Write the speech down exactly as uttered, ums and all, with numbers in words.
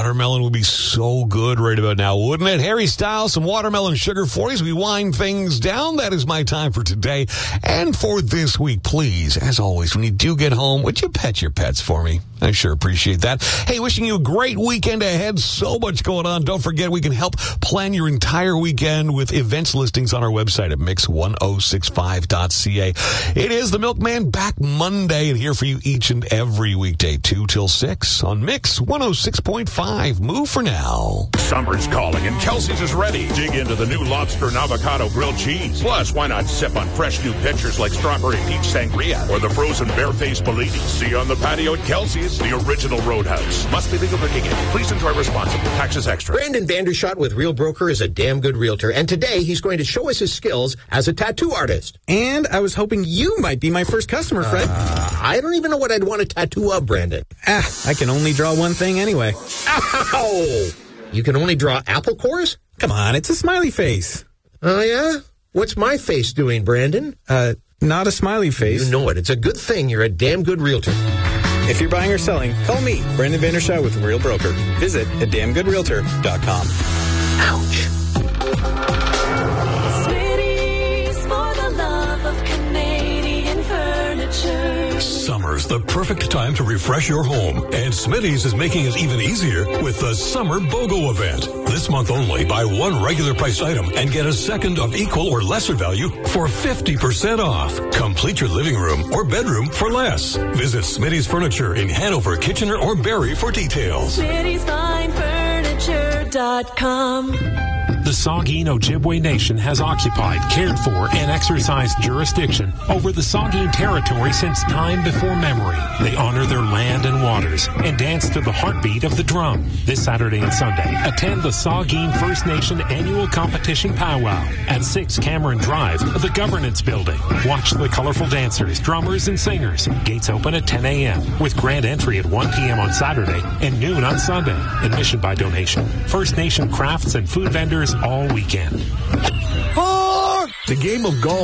watermelon would be so good right about now, wouldn't it? Harry Styles, some watermelon sugar for you as we wind things down. That is my time for today and for this week. Please, as always, when you do get home, would you pet your pets for me? I sure appreciate that. Hey, wishing you a great weekend ahead. So much going on. Don't forget, we can help plan your entire weekend with events listings on our website at mix ten sixty-five dot c a. It is the Milkman back Monday and here for you each and every weekday, two till six on Mix one oh six point five. Move for now. Summer's calling and Kelsey's is ready. Dig into the new lobster and avocado grilled cheese. Plus, why not sip on fresh new pitchers like strawberry peach sangria or the frozen barefaced Bellini? See you on the patio at Kelsey's, the original Roadhouse. Must be legal drinking age. Please enjoy responsibly. Taxes extra. Brandon Vandershot with Real Broker is a damn good realtor, and today he's going to show us his skills as a tattoo artist. And I was hoping you might be my first customer, Fred. Uh, I don't even know what I'd want a tattoo of, Brandon. Ah, I can only draw one thing anyway. Ow! You can only draw apple cores? Come on, it's a smiley face. Oh, yeah? What's my face doing, Brandon? Uh, not a smiley face. You know it. It's a good thing you're a damn good realtor. If you're buying or selling, call me, Brandon Vandershot with Real Broker. Visit at damn good realtor dot com. Ouch. Smitty's for the love of Canadian furniture. Summer's the perfect time to refresh your home, and Smitty's is making it even easier with the Summer BOGO event. This month only, buy one regular priced item and get a second of equal or lesser value for fifty percent off. Complete your living room or bedroom for less. Visit Smitty's Furniture in Hanover, Kitchener, or Barrie for details. Smitty's Fine Furniture dot com. The Saugeen Ojibwe Nation has occupied, cared for, and exercised jurisdiction over the Saugeen territory since time before memory. They honor their land and waters and dance to the heartbeat of the drum. This Saturday and Sunday, attend the Saugeen First Nation Annual Competition Powwow at six Cameron Drive, the Governance Building. Watch the colorful dancers, drummers, and singers. Gates open at ten a.m. with grand entry at one p.m. on Saturday and noon on Sunday. Admission by donation. First Nation crafts and food vendors all weekend. The game of golf